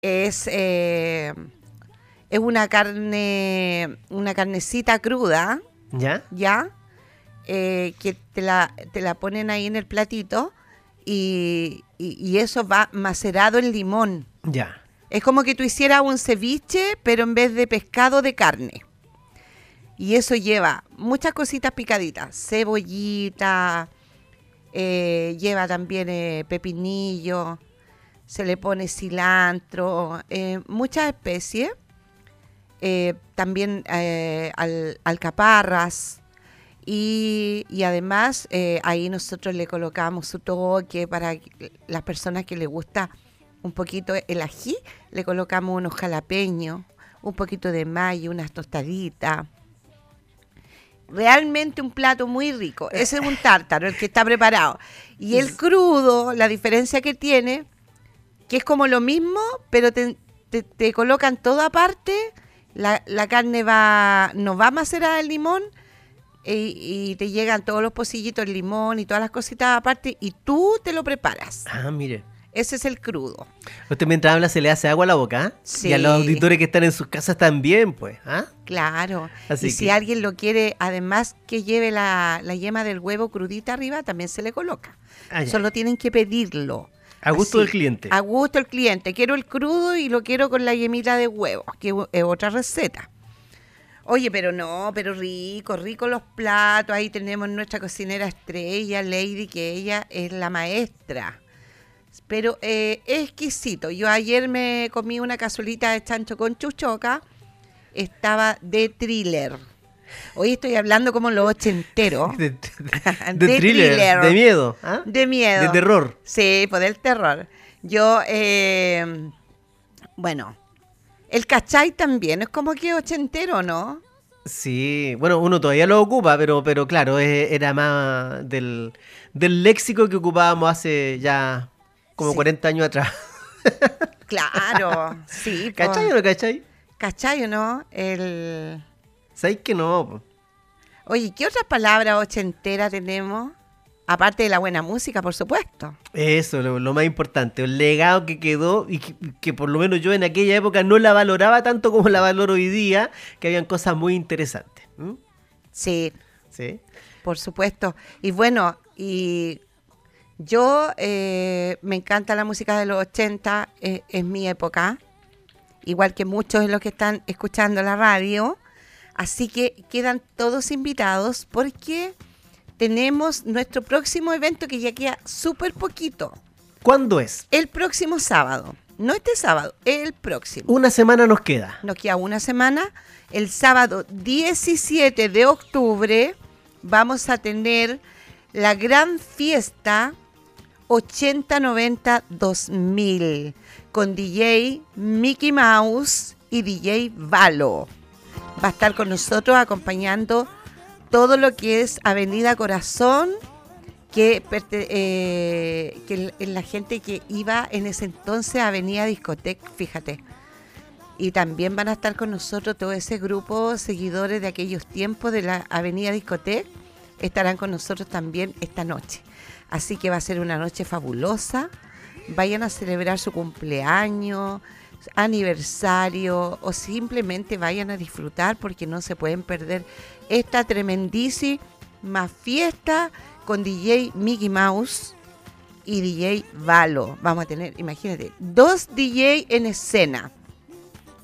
Es, eh, es una carnecita cruda, ¿Ya? ¿ya? Que te la ponen ahí en el platito y eso va macerado en limón. Ya. Es como que tú hicieras un ceviche, pero en vez de pescado, de carne. Y eso lleva muchas cositas picaditas, cebollita, lleva también pepinillo, se le pone cilantro, muchas especies, también alcaparras y además ahí nosotros le colocamos su toque para las personas que les gusta un poquito el ají, le colocamos unos jalapeños, un poquito de mayo, unas tostaditas. Realmente un plato muy rico. Ese es un tártaro, el que está preparado. Y el crudo, la diferencia que tiene, que es como lo mismo, pero te colocan todo aparte. La carne no va macerada en limón y te llegan todos los pocillitos de limón y todas las cositas aparte y tú te lo preparas. Ah, mire. Ese es el crudo. Usted mientras habla se le hace agua a la boca, ¿ah? Sí. Y a los auditores que están en sus casas también, pues, ¿ah? Claro. Así y si que- alguien lo quiere, además que lleve la yema del huevo crudita arriba, también se le coloca. Ah, ya. Solo tienen que pedirlo. A gusto Así, del cliente. A gusto del cliente. Quiero el crudo y lo quiero con la yemita de huevo, que es otra receta. Oye, pero rico, rico los platos. Ahí tenemos nuestra cocinera estrella, Lady, que ella es la maestra. Pero exquisito. Yo ayer me comí una cazuelita de chancho con chuchoca. Estaba de thriller. Hoy estoy hablando como los ochenteros. De De thriller, thriller. de miedo, ¿ah? De miedo. De terror. Sí, pues del terror. Yo, bueno, el cachai también es como que ochentero, ¿no? Sí, bueno, uno todavía lo ocupa, pero claro, era más del léxico que ocupábamos hace ya como Sí. 40 años atrás. Claro, sí. pues. ¿Cachai o no cachai? ¿Cachai o no? ¿Sabes que no? Po? Oye, ¿qué otras palabras ochenteras tenemos? Aparte de la buena música, por supuesto. Eso, lo más importante, el legado que quedó y que por lo menos yo en aquella época no la valoraba tanto como la valoro hoy día, que habían cosas muy interesantes. ¿Mm? Sí, ¿Sí? por supuesto. Y bueno, y yo me encanta la música de los 80, es mi época, igual que muchos de los que están escuchando la radio. Así que quedan todos invitados porque tenemos nuestro próximo evento que ya queda súper poquito. ¿Cuándo es? El próximo sábado. No este sábado, el próximo. Una semana nos queda. Nos queda una semana. El sábado 17 de octubre vamos a tener la gran fiesta 80-90-2000 con DJ Mickey Mouse y DJ Valo. Va a estar con nosotros acompañando todo lo que es Avenida Corazón, que la gente que iba en ese entonces a Avenida Discoteca, fíjate. Y también van a estar con nosotros todo ese grupo seguidores de aquellos tiempos de la Avenida Discoteca, estarán con nosotros también esta noche. Así que va a ser una noche fabulosa. Vayan a celebrar su cumpleaños, aniversario o simplemente vayan a disfrutar porque no se pueden perder esta tremendísima fiesta con DJ Mickey Mouse y DJ Valo. Vamos a tener, imagínate, 2 DJ en escena.